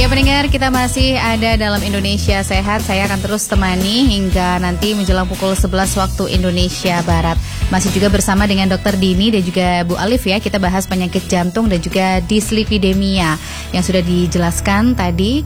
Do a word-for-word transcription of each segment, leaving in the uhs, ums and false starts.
Ya pendengar, kita masih ada dalam Indonesia Sehat. Saya akan terus temani hingga nanti menjelang pukul sebelas waktu Indonesia Barat. Masih juga bersama dengan Dokter Dini dan juga Bu Alif ya. Kita bahas penyakit jantung dan juga dislipidemia yang sudah dijelaskan tadi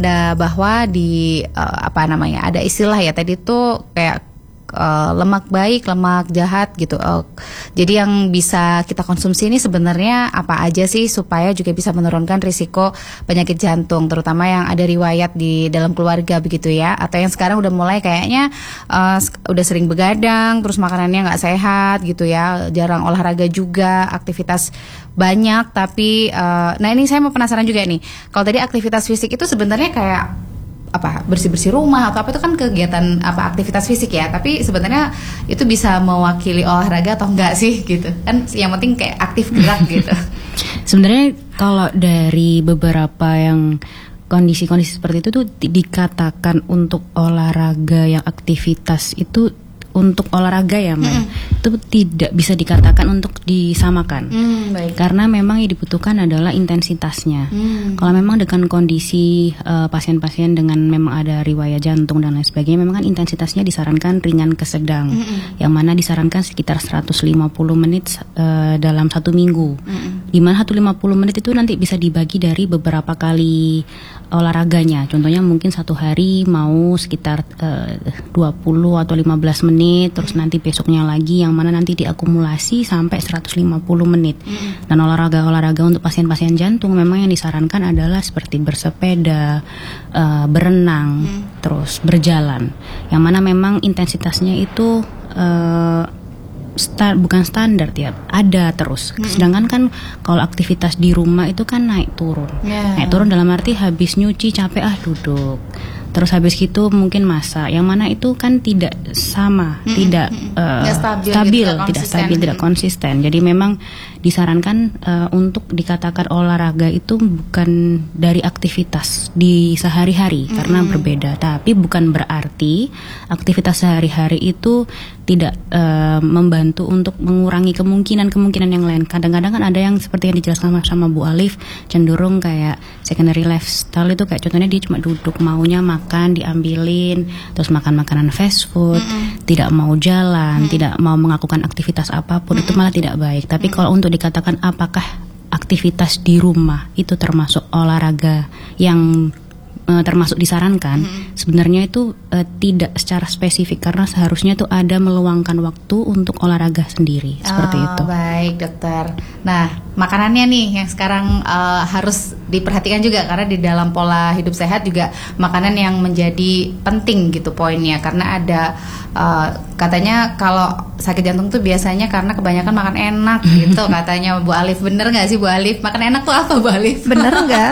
bahwa di uh, apa namanya ada istilah ya tadi tuh kayak Uh, lemak baik, lemak jahat gitu. Uh, jadi yang bisa kita konsumsi ini sebenarnya apa aja sih supaya juga bisa menurunkan risiko penyakit jantung, terutama yang ada riwayat di dalam keluarga begitu ya, atau yang sekarang udah mulai kayaknya uh, udah sering begadang, terus makanannya nggak sehat gitu ya, jarang olahraga juga, aktivitas banyak tapi uh, nah ini saya mau penasaran juga nih. Kalau tadi aktivitas fisik itu sebenarnya kayak apa bersih-bersih rumah atau apa itu kan kegiatan apa aktivitas fisik ya, tapi sebenarnya itu bisa mewakili olahraga atau enggak sih gitu kan, yang penting kayak aktif gerak gitu. Sebenarnya kalau dari beberapa yang kondisi-kondisi seperti itu tuh dikatakan untuk olahraga yang aktivitas itu untuk olahraga ya, Mbak. Mm. Itu tidak bisa dikatakan untuk disamakan. Mm, baik. Karena memang yang dibutuhkan adalah intensitasnya. Mm. Kalau memang dengan kondisi uh, pasien-pasien dengan memang ada riwayat jantung dan lain sebagainya, memang kan intensitasnya disarankan ringan ke sedang. Mm-mm. Yang mana disarankan sekitar seratus lima puluh menit uh, dalam satu minggu. Mm-mm. Di mana seratus lima puluh menit itu nanti bisa dibagi dari beberapa kali olahraganya. Contohnya mungkin satu hari mau sekitar uh, dua puluh atau lima belas menit, terus nanti besoknya lagi yang mana nanti diakumulasi sampai seratus lima puluh menit. Mm. Dan olahraga-olahraga untuk pasien-pasien jantung memang yang disarankan adalah seperti bersepeda, uh, berenang, mm. terus berjalan. Yang mana memang intensitasnya itu uh, Star, bukan standar ya, ada terus. Hmm. Sedangkan kan kalau aktivitas di rumah itu kan naik turun, yeah. naik turun dalam arti habis nyuci capek ah duduk, terus habis gitu mungkin masak, yang mana itu kan tidak sama, hmm. tidak uh, stabil, stabil gitu, tidak stabil, tidak konsisten. Jadi memang disarankan uh, untuk dikatakan olahraga itu bukan dari aktivitas di sehari-hari, hmm. karena berbeda. Tapi bukan berarti aktivitas sehari-hari itu tidak uh, membantu untuk mengurangi kemungkinan-kemungkinan yang lain. Kadang-kadang kan ada yang seperti yang dijelaskan sama, sama Bu Alif, cenderung kayak secondary lifestyle itu kayak contohnya dia cuma duduk, maunya makan diambilin, terus makan makanan fast food, mm-hmm. tidak mau jalan, mm-hmm. tidak mau melakukan aktivitas apapun, mm-hmm. itu malah tidak baik. Tapi mm-hmm. kalau untuk dikatakan apakah aktivitas di rumah itu termasuk olahraga yang Uh, termasuk disarankan, hmm. sebenarnya itu uh, tidak secara spesifik karena seharusnya itu ada meluangkan waktu untuk olahraga sendiri, oh, seperti itu. Baik dokter. Nah makanannya nih yang sekarang uh, harus diperhatikan juga karena di dalam pola hidup sehat juga makanan yang menjadi penting gitu poinnya, karena ada uh, katanya kalau sakit jantung tuh biasanya karena kebanyakan makan enak gitu katanya Bu Alif. Bener nggak sih Bu Alif? Makan enak tuh apa Bu Alif? Bener nggak?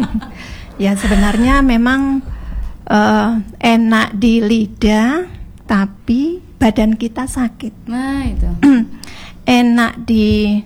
Ya sebenarnya memang uh, enak di lidah, tapi badan kita sakit. Nah itu. Enak di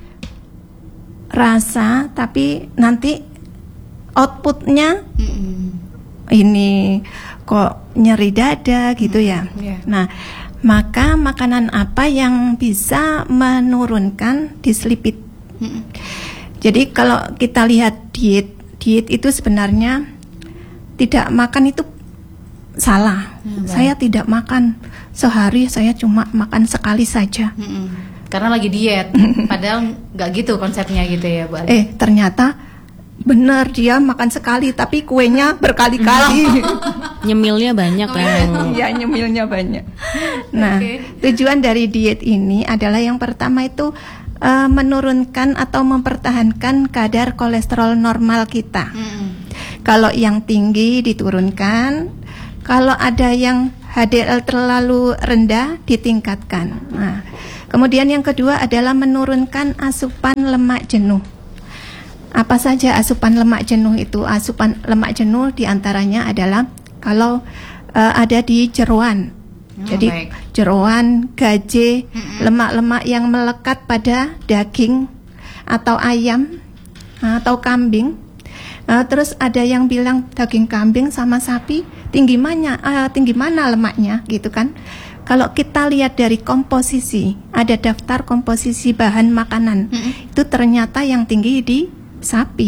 rasa, tapi nanti outputnya mm-mm. ini kok nyeri dada gitu ya. Yeah. Nah, maka makanan apa yang bisa menurunkan dislipid? Mm-mm. Jadi kalau kita lihat diet Diet itu sebenarnya tidak makan itu salah. Hmm, saya tidak makan sehari, saya cuma makan sekali saja. Hmm, karena lagi diet. Padahal nggak gitu konsepnya gitu ya Bu Ali. Eh ternyata benar dia makan sekali, tapi kuenya berkali-kali. Nyemilnya banyak kan? Ya nyemilnya banyak. Nah okay. Tujuan dari diet ini adalah yang pertama itu Uh, menurunkan atau mempertahankan kadar kolesterol normal kita. Mm. Kalau yang tinggi diturunkan, kalau ada yang H D L terlalu rendah ditingkatkan. Nah, kemudian yang kedua adalah menurunkan asupan lemak jenuh. Apa saja asupan lemak jenuh itu? Asupan lemak jenuh diantaranya adalah kalau uh, ada di jeroan. Oh, jadi baik. Jeroan, gaje, mm-hmm. lemak-lemak yang melekat pada daging atau ayam atau kambing. Uh, terus ada yang bilang daging kambing sama sapi tinggi mana, uh, tinggi mana lemaknya, gitu kan? Kalau kita lihat dari komposisi, ada daftar komposisi bahan makanan, mm-hmm. itu ternyata yang tinggi di sapi.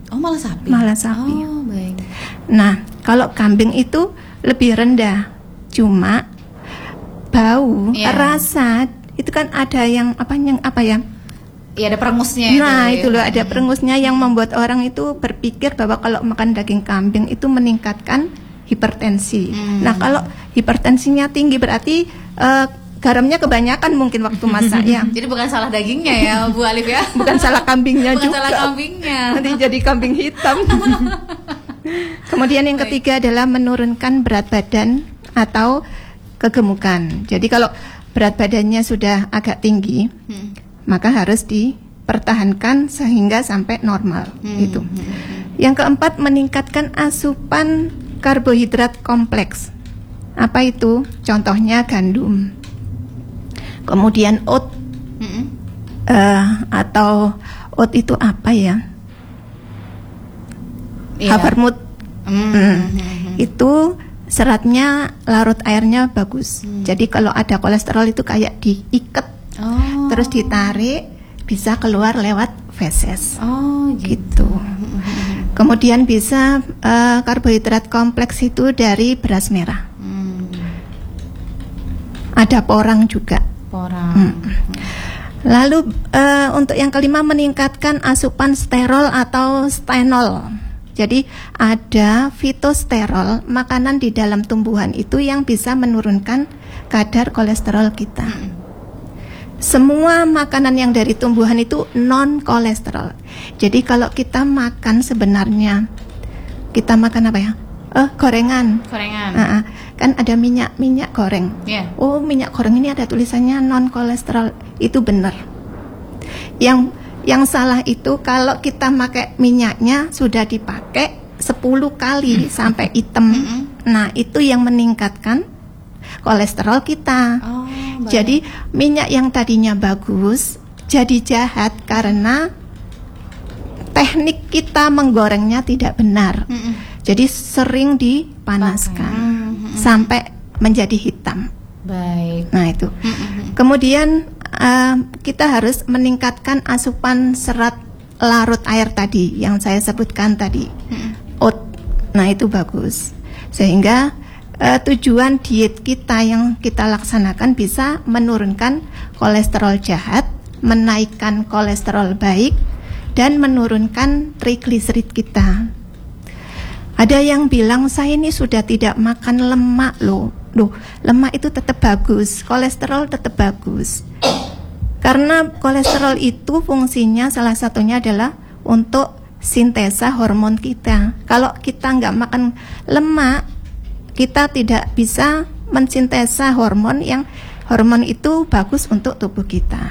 Oh, malah sapi. Malah sapi. Oh, baik. Nah, kalau kambing itu lebih rendah. Cuma bau, yeah. rasa itu kan ada yang apa yang apa ya? Iya, ada perengusnya. Nah, itu, itu loh, ada perengusnya yang membuat orang itu berpikir bahwa kalau makan daging kambing itu meningkatkan hipertensi. Hmm. Nah, kalau hipertensinya tinggi berarti uh, garamnya kebanyakan mungkin waktu masak ya. Jadi bukan salah dagingnya ya, Bu Alif ya. Bukan salah kambingnya bukan juga. Bukan salah kambingnya. Nanti jadi kambing hitam. Kemudian yang ketiga adalah menurunkan berat badan atau kegemukan. Jadi kalau berat badannya sudah agak tinggi, hmm. maka harus dipertahankan sehingga sampai normal. Hmm. Itu. Yang keempat, meningkatkan asupan karbohidrat kompleks. Apa itu? Contohnya gandum. Kemudian oat. Hmm. Uh, atau oat itu apa ya? Yeah. Havermut. Hmm. Hmm. Itu seratnya larut airnya bagus. Hmm. Jadi kalau ada kolesterol itu kayak diikat, oh. terus ditarik, bisa keluar lewat feses. Oh, gitu. gitu. Kemudian bisa uh, karbohidrat kompleks itu dari beras merah. Hmm. Ada porang juga. Porang. Hmm. Lalu uh, untuk yang kelima, meningkatkan asupan sterol atau stenol. Jadi ada fitosterol, makanan di dalam tumbuhan itu yang bisa menurunkan kadar kolesterol kita. Hmm. Semua makanan yang dari tumbuhan itu non kolesterol. Jadi kalau kita makan sebenarnya kita makan apa ya? Eh gorengan. Gorengan. Uh-uh. Kan ada minyak minyak goreng. Yeah. Oh, minyak goreng ini ada tulisannya non kolesterol. Itu benar. Yang Yang salah itu kalau kita pakai minyaknya sudah dipakai sepuluh kali mm. sampai hitam. Mm-hmm. Nah, itu yang meningkatkan kolesterol kita. Oh, jadi minyak yang tadinya bagus jadi jahat karena teknik kita menggorengnya tidak benar. Mm-hmm. Jadi sering dipanaskan mm-hmm. sampai menjadi hitam. Baik. Nah, itu. Mm-hmm. Kemudian Uh, kita harus meningkatkan asupan serat larut air tadi yang saya sebutkan tadi. Hmm. Oat. Nah, itu bagus. Sehingga uh, tujuan diet kita yang kita laksanakan bisa menurunkan kolesterol jahat, menaikkan kolesterol baik, dan menurunkan trigliserid kita. Ada yang bilang saya ini sudah tidak makan lemak loh. Loh, lemak itu tetap bagus, kolesterol tetap bagus. Karena kolesterol itu fungsinya salah satunya adalah untuk sintesa hormon kita. Kalau kita nggak makan lemak, kita tidak bisa mensintesa hormon yang hormon itu bagus untuk tubuh kita.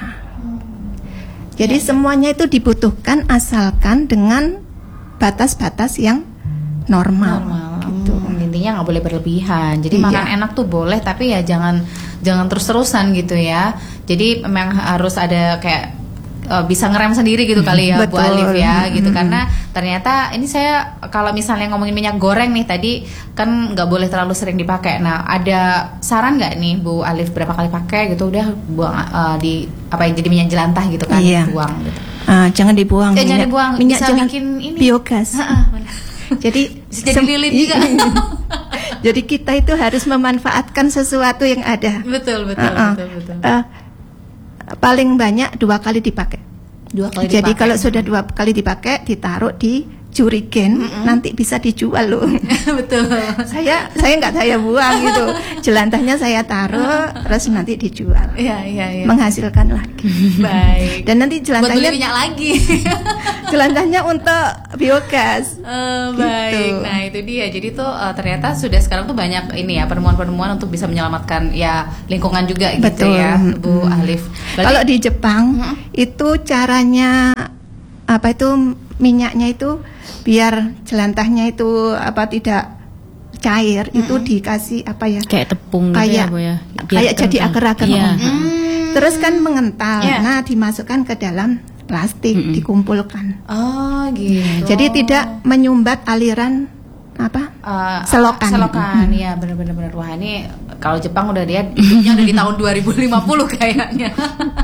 Jadi semuanya itu dibutuhkan asalkan dengan batas-batas yang normal. normal. Gitu. Hmm, intinya nggak boleh berlebihan. Jadi iya. makan enak tuh boleh, tapi ya jangan jangan terus-terusan gitu ya. Jadi memang harus ada kayak uh, bisa ngerem sendiri gitu kali ya. Betul. Bu Alif ya gitu. Hmm. Karena ternyata ini saya kalau misalnya ngomongin minyak goreng nih tadi kan nggak boleh terlalu sering dipakai. Nah, ada saran nggak nih Bu Alif berapa kali pakai gitu udah buang uh, di apa yang jadi minyak jelantah gitu kan, iya. buang gitu. Uh, jangan dibuang. Ya, minyak, jangan dibuang. Minyak bisa jangan bikin ini biogas. Jadi bisa jadi lilin juga. Jadi kita itu harus memanfaatkan sesuatu yang ada. Betul, betul, uh-uh. betul, betul. Uh, paling banyak dua kali dipakai. Dua kali Jadi dipakai. kalau sudah dua kali dipakai, ditaruh di jurigen, mm-hmm. nanti bisa dijual loh. Betul. Saya saya nggak saya buang gitu. Jelantahnya saya taruh, terus nanti dijual. Iya, iya, iya. Menghasilkan lagi. Baik. Dan nanti jelantahnya buat beli minyak lagi. Jelantahnya untuk biogas. Uh, baik. Gitu. Nah, itu dia. Jadi tuh uh, ternyata sudah sekarang tuh banyak ini ya penemuan-penemuan untuk bisa menyelamatkan ya lingkungan juga. Betul. Gitu ya, Bu hmm. Alif. Berarti, kalau di Jepang hmm? itu caranya apa itu minyaknya itu biar jelantahnya itu apa tidak cair, mm-hmm. itu dikasih apa ya kayak tepung kayak gitu ya, ya kayak jadi agar-agar iya. mm. terus kan mengental, yeah. nah dimasukkan ke dalam plastik, mm-hmm. dikumpulkan. Oh gitu. Jadi tidak menyumbat aliran apa uh, selokan. Selokan, ya mm-hmm. benar-benar. Wah ini kalau Jepang udah dia hidupnya udah di tahun dua ribu lima puluh kayaknya.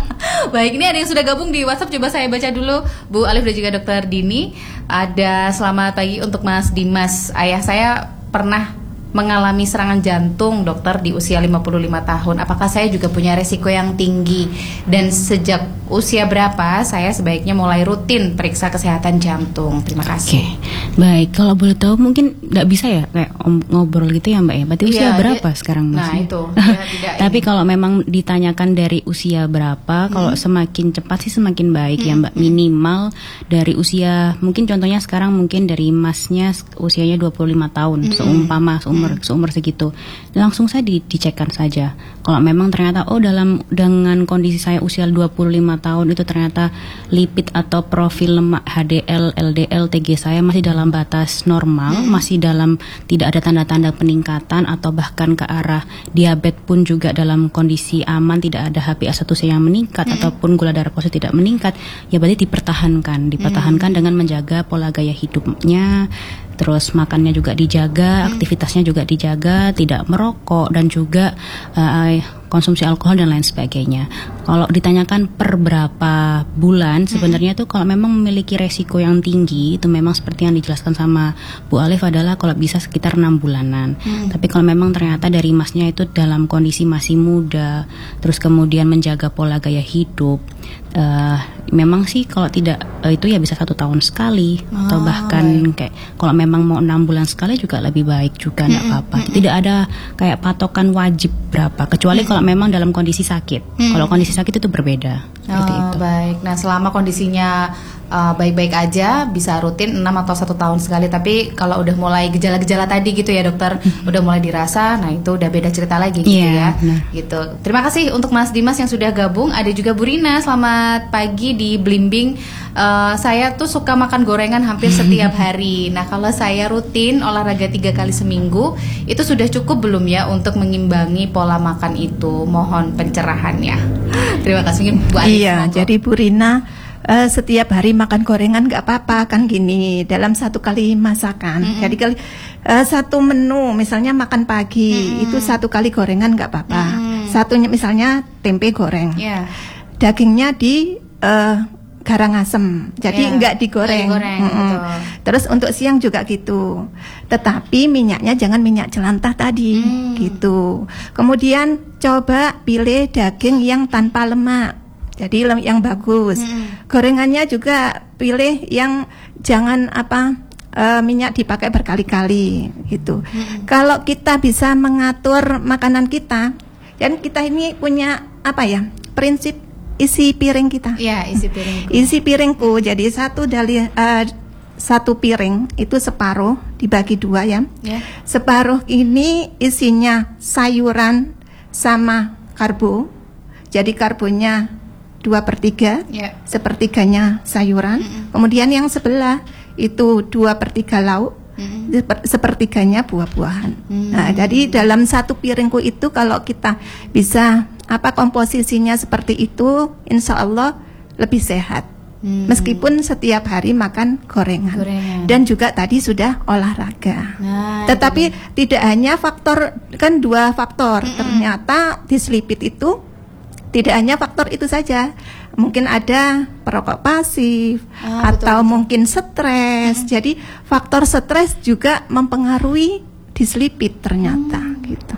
Baik, ini ada yang sudah gabung di WhatsApp, coba saya baca dulu. Bu Alif dan juga Dokter Dini. Ada selamat pagi untuk Mas Dimas. Ayah saya pernah mengalami serangan jantung, dokter, di usia lima puluh lima tahun. Apakah saya juga punya resiko yang tinggi? Dan sejak usia berapa saya sebaiknya mulai rutin periksa kesehatan jantung? Terima kasih. Oke, baik. Kalau boleh tahu mungkin nggak bisa ya kayak om, ngobrol gitu ya Mbak ya. Berarti usia ya, berapa dia, sekarang Mas? Nah itu. Ya, tidak Tapi ini. kalau memang ditanyakan dari usia berapa, hmm. kalau semakin cepat sih semakin baik hmm. ya Mbak. Minimal dari usia, mungkin contohnya sekarang mungkin dari Masnya usianya dua puluh lima tahun, hmm. seumpama seumur Hmm. seumur segitu, langsung saya di, dicekkan saja. Kalau memang ternyata oh dalam dengan kondisi saya usia dua puluh lima tahun itu ternyata lipid atau profil lemak H D L, L D L, T G saya masih dalam batas normal, hmm. masih dalam tidak ada tanda-tanda peningkatan atau bahkan ke arah diabetes pun juga dalam kondisi aman, tidak ada H b A satu C yang meningkat hmm. ataupun gula darah positif tidak meningkat, ya berarti dipertahankan, dipertahankan hmm. dengan menjaga pola gaya hidupnya. Terus makannya juga dijaga, hmm. aktivitasnya juga dijaga, tidak merokok dan juga uh, konsumsi alkohol dan lain sebagainya. Kalau ditanyakan per berapa bulan, sebenarnya tuh kalau memang memiliki resiko yang tinggi, itu memang seperti yang dijelaskan sama Bu Alif adalah kalau bisa sekitar enam bulanan. Hmm. Tapi kalau memang ternyata dari Masnya itu dalam kondisi masih muda, terus kemudian menjaga pola gaya hidup, uh, memang sih kalau tidak uh, itu ya bisa satu tahun sekali oh, atau bahkan baik. Kayak kalau memang mau enam bulan sekali juga lebih baik juga, nggak hmm, apa-apa. Hmm, tidak ada kayak patokan wajib berapa, kecuali hmm. kalau memang dalam kondisi sakit. Hmm. Kalau kondisi sakit itu berbeda. Seperti oh, itu. Baik. Nah, selama kondisinya uh, baik-baik aja, bisa rutin enam atau satu tahun sekali. Tapi kalau udah mulai gejala-gejala tadi gitu ya dokter, hmm. udah mulai dirasa, nah itu udah beda cerita lagi gitu yeah, ya. Nah. Gitu. Terima kasih untuk Mas Dimas yang sudah gabung. Ada juga Bu Rina, selamat pagi di Blimbing. Uh, saya tuh suka makan gorengan hampir setiap hari. Nah, kalau saya rutin olahraga tiga kali seminggu, itu sudah cukup belum ya untuk mengimbangi pola makan itu? Mohon pencerahannya. Terima kasih Bu Alif. Iya, monggo. Jadi Bu Rina, uh, setiap hari makan gorengan nggak apa-apa kan gini, dalam satu kali masakan. Mm-hmm. Jadi kali uh, satu menu, misalnya makan pagi, mm-hmm. itu satu kali gorengan nggak apa-apa. Mm-hmm. Satunya misalnya tempe goreng, yeah. dagingnya di uh, garang asem, jadi yeah. enggak digoreng. digoreng mm-hmm. Terus untuk siang juga gitu, tetapi minyaknya jangan minyak jelantah tadi, mm. gitu. Kemudian coba pilih daging yang tanpa lemak, jadi yang bagus. Mm. Gorengannya juga pilih yang jangan apa uh, minyak dipakai berkali-kali, gitu. Mm. Kalau kita bisa mengatur makanan kita, dan kita ini punya apa ya prinsip isi piring kita. Iya, isi piringku. Isi piringku. Jadi satu dari uh, satu piring itu separuh dibagi dua ya. Yeah. Separuh ini isinya sayuran sama karbo. Jadi karbonya dua per tiga, yeah. sepertiganya sayuran. Mm-hmm. Kemudian yang sebelah itu dua per tiga lauk. Mm-hmm. Sepertiganya buah-buahan. Mm-hmm. Nah, jadi dalam satu piringku itu kalau kita bisa apa komposisinya seperti itu, insya Allah lebih sehat. Hmm. Meskipun setiap hari makan gorengan, gorengan. Dan juga tadi sudah olahraga. Nah, tetapi gitu. Tidak hanya faktor, kan dua faktor. Mm-mm. Ternyata dislipid itu tidak hanya faktor itu saja. Mungkin ada perokok pasif ah, atau betul, mungkin stres. Mm-hmm. Jadi faktor stres juga mempengaruhi dislipid ternyata, mm. gitu.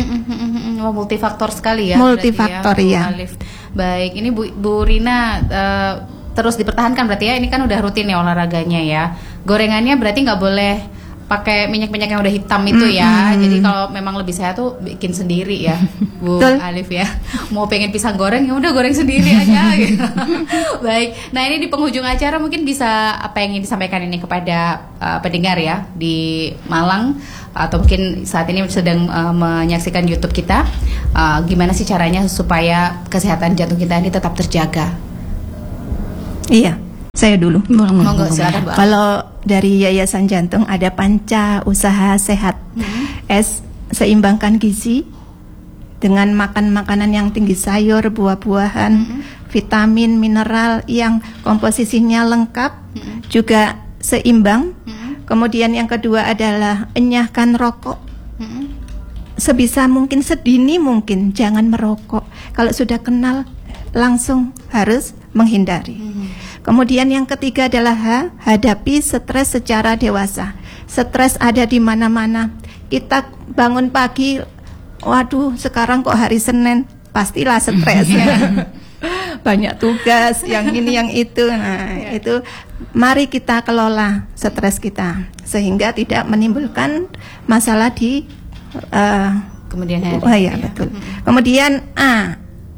Oh, multifaktor sekali ya. Multifaktor ya. ya. Baik, ini Bu, Bu Rina uh, terus dipertahankan berarti ya. Ini kan udah rutin ya olahraganya ya. Gorengannya berarti nggak boleh pakai minyak-minyak yang udah hitam itu ya. Mm-hmm. Jadi kalau memang lebih sehat tuh bikin sendiri ya, Bu Alif ya. Mau pengen pisang goreng ya udah goreng sendiri aja. Gitu. Baik. Nah ini di penghujung acara mungkin bisa apa yang ingin disampaikan ini kepada uh, pendengar ya di Malang atau mungkin saat ini sedang uh, menyaksikan YouTube kita. Uh, gimana sih caranya supaya kesehatan jantung kita ini tetap terjaga? Iya. Saya dulu. Monggo, silakan, kalau dari Yayasan Jantung ada Panca Usaha Sehat. Hmm. S, seimbangkan gizi dengan makan makanan yang tinggi sayur, buah-buahan, hmm. vitamin, mineral yang komposisinya lengkap, hmm. juga seimbang. Hmm. Kemudian yang kedua adalah enyahkan rokok. Hmm. Sebisa mungkin, sedini mungkin jangan merokok. Kalau sudah kenal langsung harus menghindari. Hmm. Kemudian yang ketiga adalah H, hadapi stres secara dewasa. Stres ada di mana-mana. Kita bangun pagi, waduh sekarang kok hari Senin, pastilah stres. Banyak tugas, yang ini yang itu. Nah, itu mari kita kelola stres kita sehingga tidak menimbulkan masalah di uh, kemudian hari. Oh ya, betul. Kemudian A,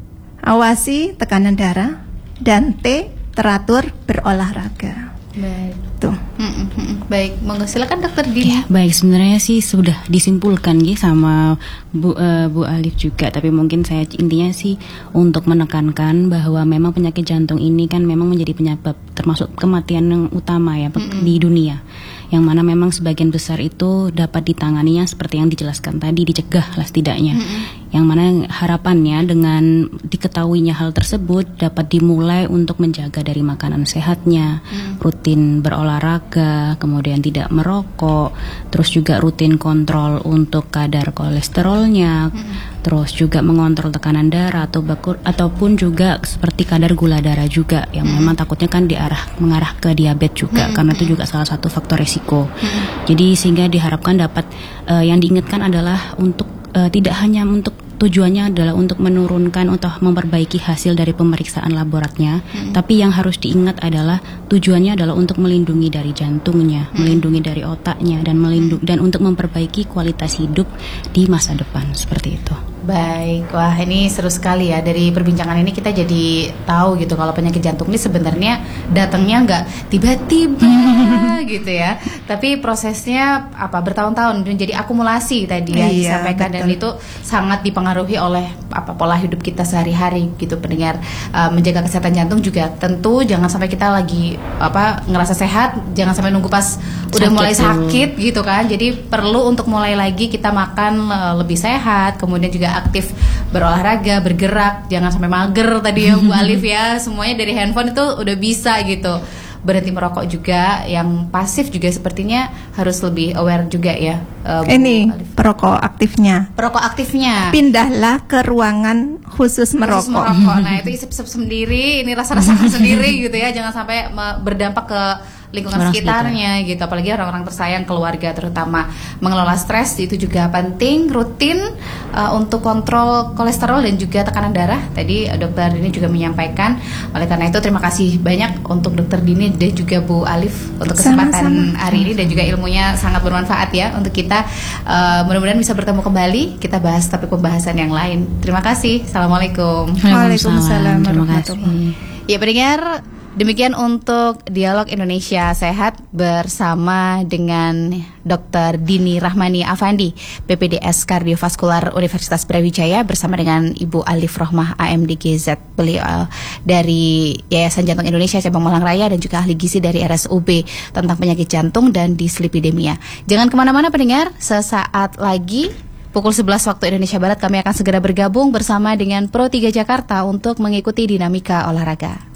awasi tekanan darah, dan T, teratur berolahraga. Baik. Tuh. Hmm, hmm, baik, monggo silakan Dokter Dini. Ya, baik, sebenarnya sih sudah disimpulkan gitu sama Bu uh, Bu Alif juga, tapi mungkin saya intinya sih untuk menekankan bahwa memang penyakit jantung ini kan memang menjadi penyebab termasuk kematian yang utama ya mm-hmm. di dunia. Yang mana memang sebagian besar itu dapat ditanganinya seperti yang dijelaskan tadi, dicegah lah setidaknya. Mm-hmm. Yang mana harapannya dengan diketahuinya hal tersebut dapat dimulai untuk menjaga dari makanan sehatnya, mm. rutin berolahraga, kemudian tidak merokok, terus juga rutin kontrol untuk kadar kolesterolnya, mm. terus juga mengontrol tekanan darah atau bakur, ataupun juga seperti kadar gula darah juga yang mm. memang takutnya kan diarah mengarah ke diabetes juga, mm. karena itu juga salah satu faktor resiko. Mm. Jadi sehingga diharapkan dapat uh, yang diingatkan adalah untuk uh, tidak hanya untuk tujuannya adalah untuk menurunkan atau memperbaiki hasil dari pemeriksaan laboratnya, hmm. tapi yang harus diingat adalah tujuannya adalah untuk melindungi dari jantungnya, hmm. melindungi dari otaknya, dan melindungi dan untuk memperbaiki kualitas hidup di masa depan, seperti itu. Baik, wah ini seru sekali ya. Dari perbincangan ini kita jadi tahu gitu kalau penyakit jantung ini sebenarnya datangnya nggak tiba-tiba gitu ya, tapi prosesnya apa bertahun-tahun dan jadi akumulasi tadi ya iya, disampaikan betul. Dan itu sangat dipengaruhi oleh apa pola hidup kita sehari-hari gitu pendengar. Uh, menjaga kesehatan jantung juga tentu jangan sampai kita lagi apa ngerasa sehat, jangan sampai nunggu pas sakit udah mulai sakit dulu. Gitu kan. Jadi perlu untuk mulai lagi kita makan uh, lebih sehat, kemudian juga aktif berolahraga, bergerak, jangan sampai mager tadi ya Bu Alif ya. Semuanya dari handphone itu udah bisa gitu. Berhenti merokok juga, yang pasif juga sepertinya harus lebih aware juga ya. Uh, Ini Alif. Perokok aktifnya. Perokok aktifnya. Pindahlah ke ruangan khusus merokok. Khusus merokok. Nah itu isep-isep sendiri, ini rasa-rasakan sendiri gitu ya. Jangan sampai berdampak ke lingkungan orang sekitarnya gitu, apalagi orang-orang tersayang, keluarga terutama. Mengelola stres itu juga penting, rutin uh, untuk kontrol kolesterol dan juga tekanan darah. Tadi uh, Dokter Dini juga menyampaikan. Oleh karena itu terima kasih banyak untuk Dokter Dini dan juga Bu Alif untuk kesempatan Sama-sama. hari ini dan juga ilmunya sangat bermanfaat ya untuk kita. Uh, mudah-mudahan bisa bertemu kembali, kita bahas topik pembahasan yang lain. Terima kasih. Assalamualaikum. Waalaikumsalam. Terima kasih. Ya pendengar, demikian untuk Dialog Indonesia Sehat bersama dengan Dokter Dini Rahmani Afandi, P P D S Kardiovaskular Universitas Brawijaya, bersama dengan Ibu Alif Rohmah A M D G Z, beliau dari Yayasan Jantung Indonesia Cabang Malang Raya dan juga ahli gizi dari R S U B tentang penyakit jantung dan dislipidemia. Jangan kemana-mana pendengar, sesaat lagi pukul sebelas waktu Indonesia Barat kami akan segera bergabung bersama dengan Pro tiga Jakarta untuk mengikuti dinamika olahraga.